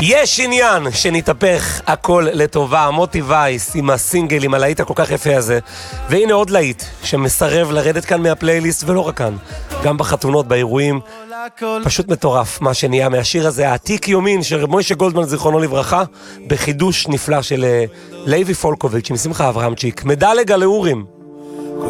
יש עניין שנתהפך הכל לטובה, מוטי וייס עם הסינגל, עם הלהיט הכל כך יפה הזה. והנה עוד להיט שמסרב לרדת כאן מהפלייליסט, ולא רק כאן, גם בחתונות, באירועים. פשוט מטורף מה שנהיה מהשיר הזה, העתיק יומין של מוישה גולדמן זיכרונו לברכה, בחידוש נפלא של לוי פולקוביץ' עם שמחה אברהמצ'יק. מדלג על האורים.